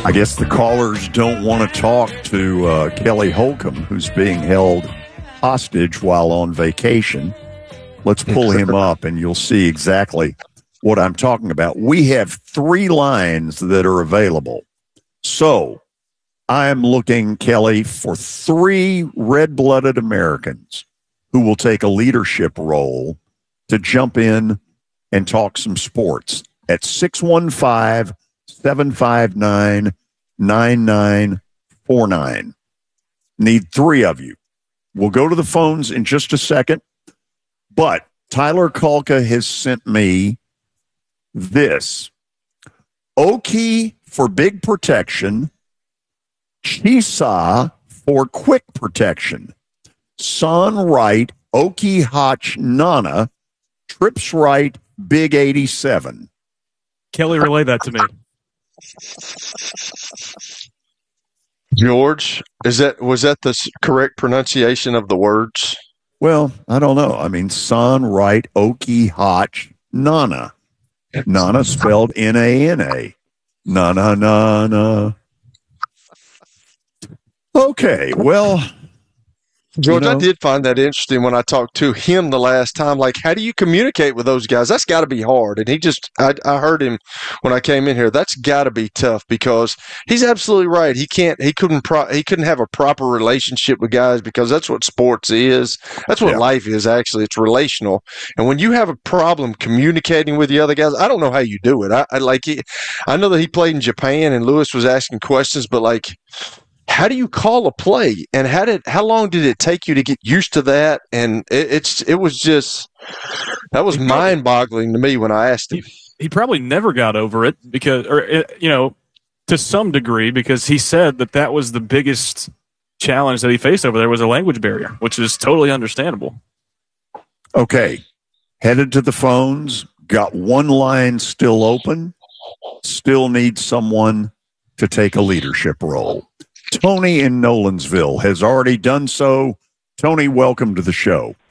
I guess the callers don't want to talk to Kelly Holcomb, who's being held hostage while on vacation. Let's pull him up, and you'll see exactly what I'm talking about. We have 3 lines that are available. So I am looking, Kelly, for 3 red-blooded Americans who will take a leadership role to jump in and talk some sports at 615-759-9949. Need 3 of you. We'll go to the phones in just a second, but Tyler Kalka has sent me this. Oki for big protection, Chisa for quick protection, Son right, Oki Hotch Nana, Trips right, Big 87. Kelly, relay that to me. George, was that the correct pronunciation of the words? Well, I don't know. I mean, Son right, Oki Hotch Nana. Nana spelled N-A-N-A. Nana, nana. Okay, well, George, I did find that interesting when I talked to him the last time. Like, how do you communicate with those guys? That's got to be hard. And I heard him when I came in here. That's got to be tough because he's absolutely right. He couldn't have a proper relationship with guys because that's what sports is. That's what life is, actually. It's relational. And when you have a problem communicating with the other guys, I don't know how you do it. I know that he played in Japan and Lewis was asking questions, but like, how do you call a play, and how long did it take you to get used to that? And it was mind-boggling to me when I asked him. He probably never got over it to some degree, because he said that was the biggest challenge that he faced over there was a language barrier, which is totally understandable. Okay, headed to the phones. Got 1 line still open. Still need someone to take a leadership role. Tony in Nolensville has already done so. Tony, welcome to the show.